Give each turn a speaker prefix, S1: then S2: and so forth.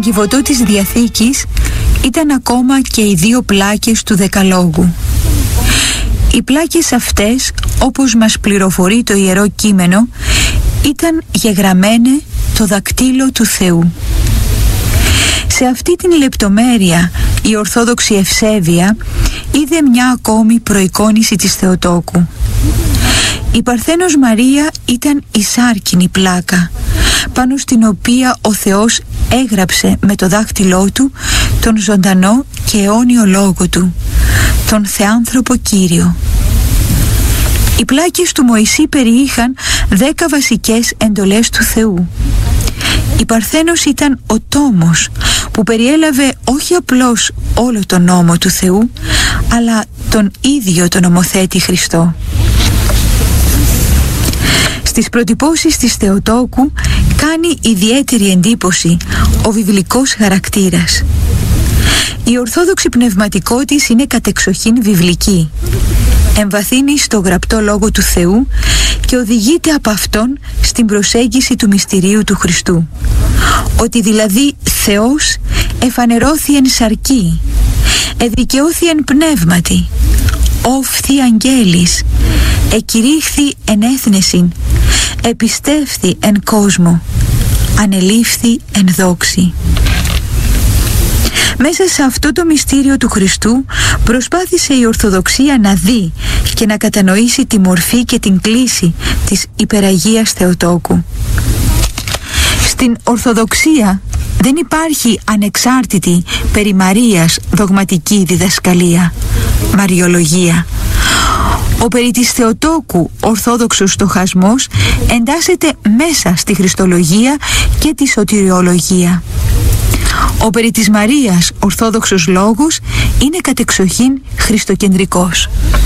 S1: κυβωτό της Διαθήκης ήταν ακόμα και οι 2 πλάκες του Δεκαλόγου. Οι πλάκες αυτές, όπως μας πληροφορεί το Ιερό Κείμενο, ήταν γεγραμμένες το δακτύλο του Θεού. Σε αυτή την λεπτομέρεια η Ορθόδοξη Ευσέβεια είδε μια ακόμη προεικόνηση της Θεοτόκου. Η Παρθένος Μαρία ήταν η σάρκινη πλάκα, πάνω στην οποία ο Θεός έγραψε με το δάχτυλό του τον ζωντανό και αιώνιο λόγο του, τον Θεάνθρωπο Κύριο. Οι πλάκες του Μωυσή περιείχαν 10 βασικές εντολές του Θεού. Η Παρθένος ήταν ο τόμος που περιέλαβε όχι απλώς όλο τον νόμο του Θεού, αλλά τον ίδιο τον νομοθέτη Χριστό. Στις προτυπώσεις της Θεοτόκου κάνει ιδιαίτερη εντύπωση ο βιβλικός χαρακτήρας. Η ορθόδοξη πνευματικό της είναι κατεξοχήν βιβλική. Εμβαθύνει στο γραπτό λόγο του Θεού και οδηγείται από αυτόν στην προσέγγιση του μυστηρίου του Χριστού. Ότι δηλαδή Θεός εφανερώθη εν σαρκή, εδικαιώθη εν πνεύματι, όφθη αγγέλης, εκηρύχθη εν έθνεσιν, επιστεύθη εν κόσμο, ανελήφθη εν δόξη. Μέσα σε αυτό το μυστήριο του Χριστού προσπάθησε η Ορθοδοξία να δει και να κατανοήσει τη μορφή και την κλίση της υπεραγίας Θεοτόκου. Στην Ορθοδοξία δεν υπάρχει ανεξάρτητη περί Μαρίας δογματική διδασκαλία, μαριολογία. Ο περί της Θεοτόκου ορθόδοξος στοχασμός εντάσσεται μέσα στη Χριστολογία και τη σωτηριολογία. Ο περί της Μαρίας ορθόδοξος λόγος είναι κατεξοχήν χριστοκεντρικός.